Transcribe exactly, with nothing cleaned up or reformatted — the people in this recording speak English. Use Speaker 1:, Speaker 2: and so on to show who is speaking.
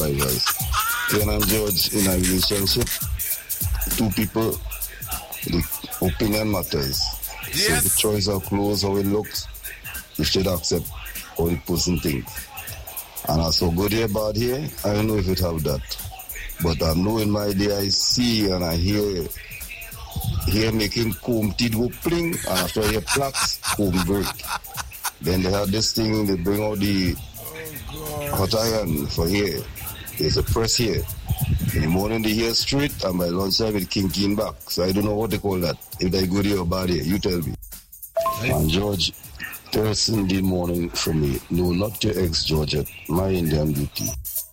Speaker 1: drivers. Ken and George in a relationship, two people, the opinion matters.
Speaker 2: Yes.
Speaker 1: So the choice of clothes, how it looks, you should accept how the person thinks. And as for good hair, bad hair, I don't know if it have that. But I know in my day I see and I hear hair making comb teeth go pling, and after I hear plaques, comb break. Then they have this thing, they bring out the oh, hot iron for hair. There's a press here. In the morning the hair straight, and by lunchtime it kinking back. So I don't know what they call that. If they good hair or bad hair, you tell me. Right. And George, Thursday morning for me. No, not your ex, Georgette. My Indian beauty.